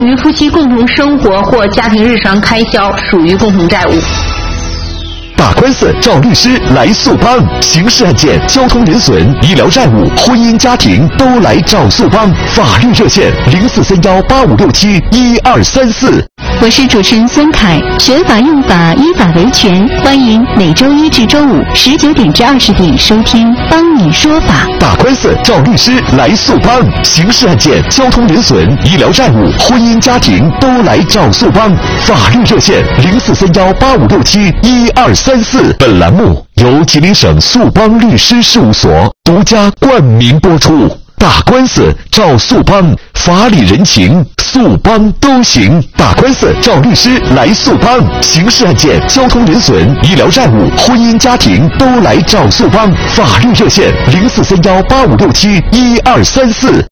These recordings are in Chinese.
与夫妻共同生活或家庭日常开销属于共同债务。 打官司找律师来速帮，刑事案件、交通人损、医疗债务、婚姻家庭都来找速帮。法律热线043185671234。 我是主持人孙凯，学法用法，依法维权。欢迎每周一至周五19点至20点收听《帮你说法》。 打官司找律师来速帮，刑事案件、交通人损、医疗债务、婚姻家庭都来找速帮。法律热线043185671234。本栏目由吉林省速帮律师事务所独家冠名播出。打官司找速帮，法理人情速帮都行。打官司找律师来速帮，刑事案件、交通人损、医疗债务、婚姻家庭都来找速帮。法律热线043185671234。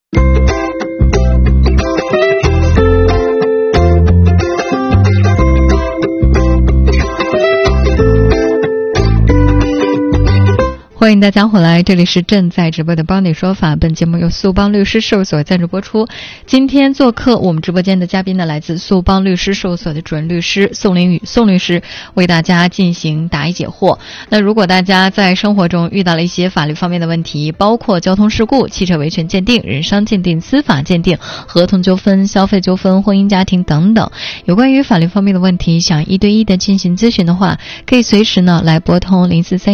欢迎大家回来，这里是正在直播的帮你说法。本节目由速帮律师事务所赞助播出。今天做客我们直播间的嘉宾呢，来自速帮律师事务所的主任律师宋林宇宋律师，为大家进行答疑解惑。那如果大家在生活中遇到了一些法律方面的问题，包括交通事故、汽车维权鉴定、人伤鉴定、司法鉴定、合同纠纷、消费纠纷、婚姻家庭等等，有关于法律方面的问题，想一对一的进行咨询的话，可以随时呢来拨通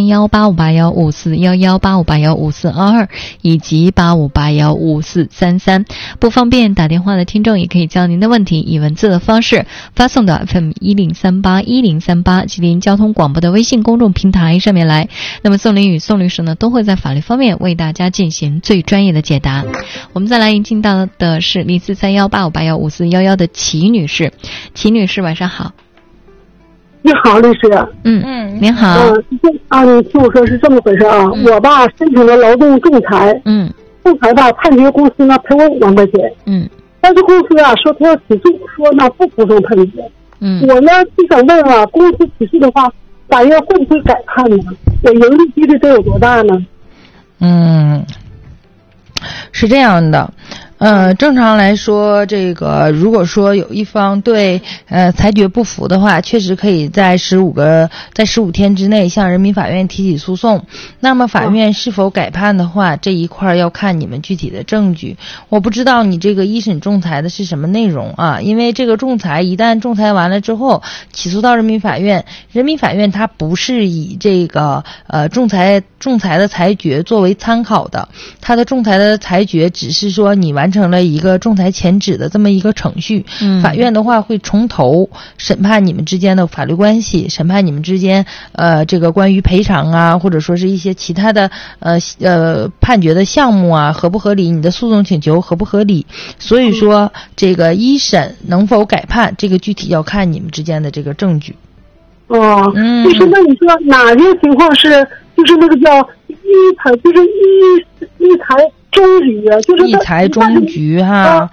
04318581541185815422以及85815433。不方便打电话的听众，也可以将您的问题以文字的方式发送到 FM10381038吉林交通广播的微信公众平台上面来。那么宋林宇宋律师呢，都会在法律方面为大家进行最专业的解答。我们再来引进到的是043185815411的齐女士。齐女士晚上好。 你好，律师。 您好。 你听我说是这么回事啊。我吧申请了劳动仲裁，仲裁吧判决公司呢赔我5万块钱，但是公司啊说他要起诉，说呢不服从判决。我呢就想问啊，公司起诉的话，法院会不会改判呢？我盈利几率得有多大呢？ 是这样的。正常来说，这个如果说有一方对裁决不服的话，确实可以在15天之内向人民法院提起诉讼。那么法院是否改判的话，这一块要看你们具体的证据。我不知道你这个一审仲裁的是什么内容啊？因为这个仲裁一旦仲裁完了之后，起诉到人民法院，人民法院它不是以这个仲裁的裁决作为参考的，它的仲裁的裁决只是说你完成了一个仲裁前置的这么一个程序。法院的话会从头审判你们之间的法律关系，审判你们之间这个关于赔偿啊，或者说是一些其他的判决的项目啊合不合理，你的诉讼请求合不合理。所以说这个一审能否改判，这个具体要看你们之间的这个证据。 就是那你说哪些情况是就是那个叫一裁终局啊，就是一裁终局哈。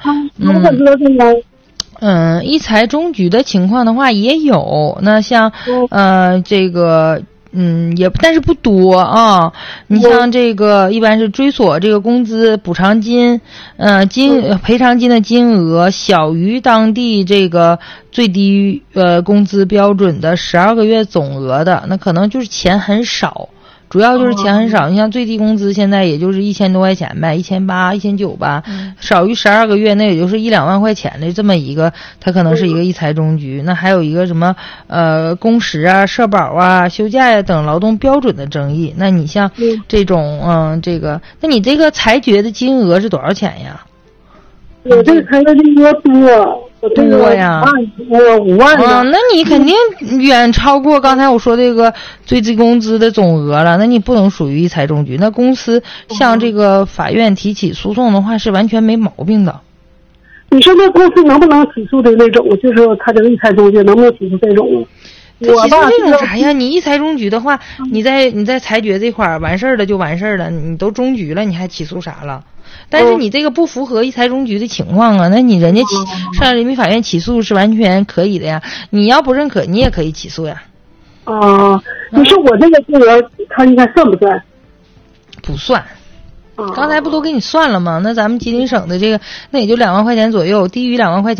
一裁终局的情况的话也有，那像这个但是不多啊。你像这个一般是追索这个工资补偿金，赔偿金的金额小于当地这个最低工资标准的12个月总额的，那可能就是钱很少。主要就是钱很少，你像最低工资现在也就是1000多块钱呗，1800、1900吧，少于12个月，那也就是1-2万块钱的这么一个，它可能是一个一裁终局。那还有一个什么工时啊、社保啊、休假呀等劳动标准的争议。那你像这种那你这个裁决的金额是多少钱呀？ 我这个裁决金额多。 多呀 ，5万的。 那你肯定远超过刚才我说这个最低工资的总额了，那你不能属于一裁终局。那公司向这个法院提起诉讼的话是完全没毛病的。 你说那公司能不能起诉的那种，就是他这个一裁终局能不能起诉这种？ 起诉这种啥呀？你一裁终局的话，你在裁决这块完事儿了就完事儿了，你都终局了，你还起诉啥了？但是你这个不符合一裁终局的情况啊，那你人家上人民法院起诉是完全可以的呀。你要不认可，你也可以起诉呀。 你说我这个金额，他应该算不算？ 不算。 刚才不都给你算了吗？那咱们吉林省的这个，那也就2万块钱左右，低于2万块钱